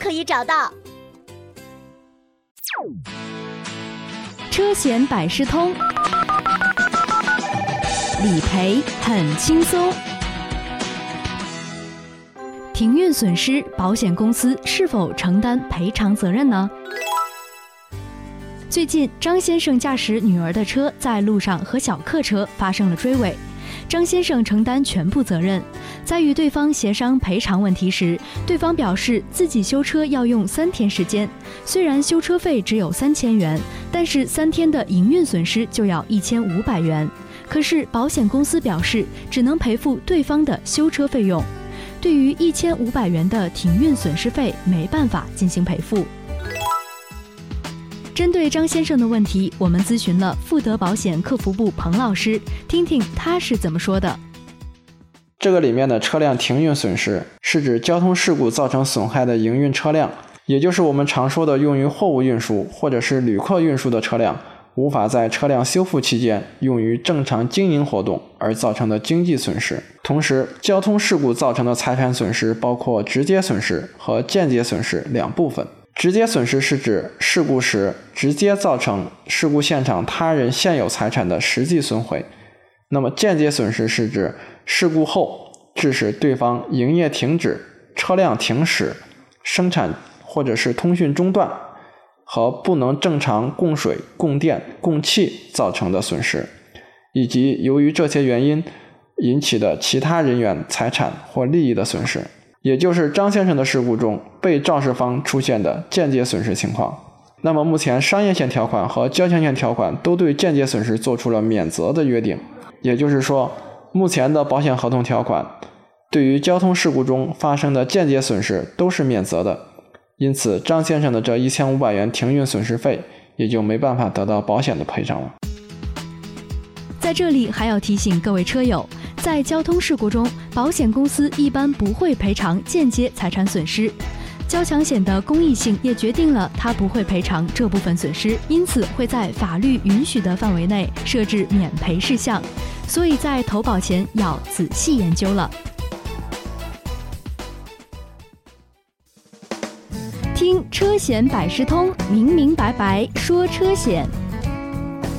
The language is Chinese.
可以找到。 车险百事通，理赔很轻松。停运损失，保险公司是否承担赔偿责任呢？最近，张先生驾驶女儿的车在路上和小客车发生了追尾，张先生承担全部责任。在与对方协商赔偿问题时，对方表示自己修车要用3天时间，虽然修车费只有3000元，但是3天的营运损失就要1500元。可是保险公司表示只能赔付对方的修车费用，对于1500元的停运损失费没办法进行赔付。针对张先生的问题，我们咨询了富德保险客服部彭老师，听听他是怎么说的。 这个里面的车辆停运损失是指交通事故造成损害的营运车辆，也就是我们常说的用于货物运输或者是旅客运输的车辆，无法在车辆修复期间用于正常经营活动而造成的经济损失。同时，交通事故造成的财产损失包括直接损失和间接损失2部分。直接损失是指事故时直接造成事故现场他人现有财产的实际损毁，那么间接损失是指事故后致使对方营业停止、车辆停驶、生产或者是通讯中断和不能正常供水、供电、供气造成的损失，以及由于这些原因引起的其他人员财产或利益的损失，也就是张先生的事故中被肇事方出现的间接损失情况。那么目前商业险条款和交强险条款都对间接损失做出了免责的约定，也就是说，目前的保险合同条款对于交通事故中发生的间接损失都是免责的，因此张先生的这1500元停运损失费也就没办法得到保险的赔偿了。 在这里还要提醒各位车友，在交通事故中，保险公司一般不会赔偿间接财产损失，交强险的公益性也决定了它不会赔偿这部分损失，因此会在法律允许的范围内设置免赔事项，所以在投保前要仔细研究了。听车险百事通，明明白白说车险。